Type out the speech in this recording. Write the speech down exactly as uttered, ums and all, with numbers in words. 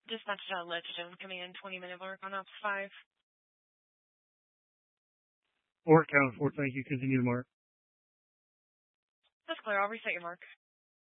Dispatch to Legend, coming in twenty minute mark on Ops five. Fort, count four, thank you. Continue to mark. That's clear. I'll reset your mark.